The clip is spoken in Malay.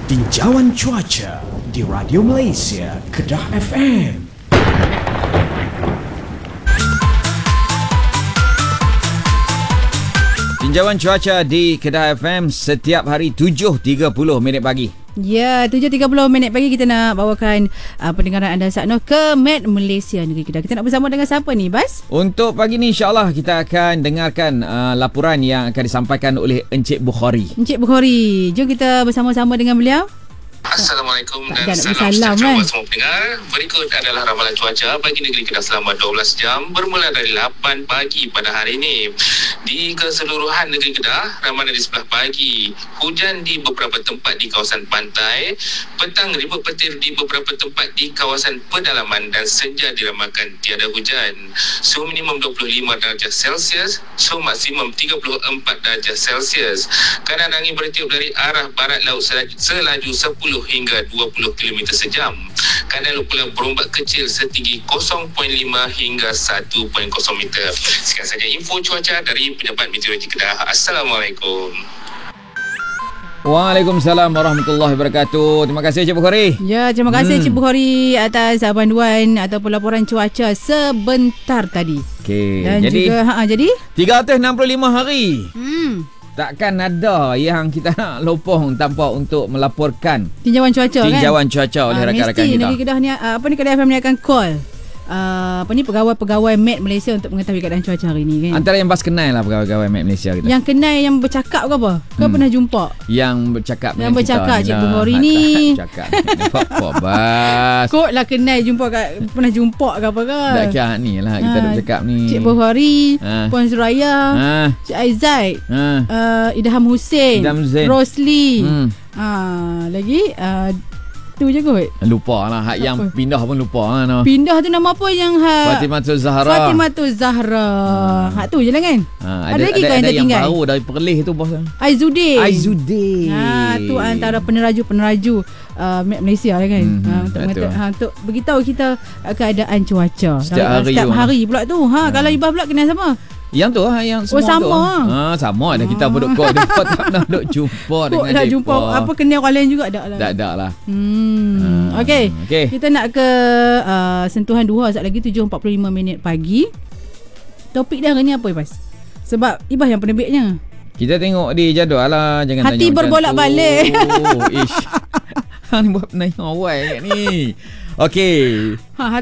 Tinjauan cuaca di Radio Malaysia Kedah FM. Tinjauan cuaca di Kedah FM setiap hari 7.30 minit pagi. Ya, 7.30 minit pagi kita nak bawakan pendengaran anda Sakno ke Met Malaysia negeri Kedah. Kita nak bersama dengan siapa ni, Bas? Untuk pagi ni insyaAllah kita akan dengarkan laporan yang akan disampaikan oleh Encik Bukhari. Encik Bukhari, jom kita bersama-sama dengan beliau. Assalamualaikum dan salam sejahtera buat semua pendengar. Berikut adalah ramalan cuaca bagi negeri Kedah selama 12 jam bermula dari 8 pagi pada hari ini. Di keseluruhan negeri Kedah, ramalan di sebelah pagi, hujan di beberapa tempat di kawasan pantai, petang ribut petir di beberapa tempat di kawasan pedalaman dan senja diramalkan tiada hujan. Suhu minimum 25 darjah Celsius, suhu maksimum 34 darjah Celsius. Kanan angin bertiup dari arah barat laut selaju 10 hingga 20 km sejam. Kanan laut pula berombak kecil setinggi 0.5 hingga 1.0 meter. Sekian saja info cuaca dari Pejabat Meteorologi Kedah. Assalamualaikum. Waalaikumsalam warahmatullahi wabarakatuh. Terima kasih Encik Bukhari. Ya, terima kasih Encik Bukhari atas panduan ataupun laporan cuaca sebentar tadi. Okey. Dan jadi juga jadi 365 hari. Takkan ada yang kita nak lopong tanpa untuk melaporkan tinjauan cuaca tinjauan kan? cuaca oleh rakan-rakan mesti kita. Negeri Kedah ni Kedah FM ni akan call pegawai-pegawai Met Malaysia untuk mengetahui keadaan cuaca hari ni kan. Antara yang Bas kenal lah pegawai Met Malaysia kita. Yang kenal yang bercakap ke apa? Kau pernah jumpa? Yang bercakap Yang bercakap kita, Cik Bukhari ni. Cakap apa Bas? Kot lah kenal pernah jumpa ke apa ke? Tak kira ni lah kita duk cakap ni. Cik Bukhari, Puan Suraya, Cik Aizat, Idham Hussein, Rosli. Lagi tu je kot. Lupa lah. Hak yang pindah pun lupa lah. Pindah tu nama apa yang Fatimatul Zahra. Fatimatul Zahra. Hak tu je lah kan. Ada lagi kan yang tertinggal? Ada yang baru dari Perlis tu bos. Aizudin. Tu Okay. antara peneraju Met Malaysia lah kan. Untuk beritahu kita keadaan cuaca setiap hari pula tu. Kalau Ibah pula kenal sama? Yang tu lah, yang semua sama tu. Sama ada kita duduk call dekat tak pernah duduk jumpa dengan nak depa. jumpa apa kenal orang lain juga tak lah. Tak lah. Okey. Kita nak ke sentuhan 2 saat lagi 7.45 minit pagi. Topik dia hari ni apa Ibas? Sebab Ibas yang penerbitnya. Kita tengok di jadual lah. Jangan hati tanya berbolak-balik. Ish. Hang buat penaik awal kat ni. Okey.